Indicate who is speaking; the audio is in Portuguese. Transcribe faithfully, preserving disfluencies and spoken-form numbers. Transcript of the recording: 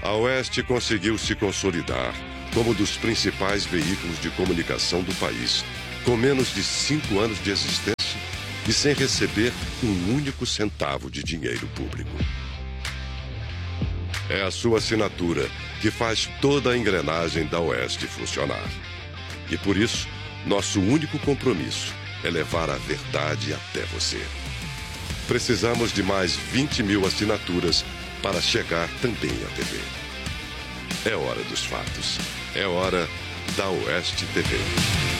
Speaker 1: A Oeste conseguiu se consolidar como um dos principais veículos de comunicação do país, com menos de cinco anos de existência e sem receber um único centavo de dinheiro público. É a sua assinatura que faz toda a engrenagem da Oeste funcionar. E por isso, nosso único compromisso é levar a verdade até você. Precisamos de mais vinte mil assinaturas para chegar também à T V. É hora dos fatos. É hora da Oeste T V.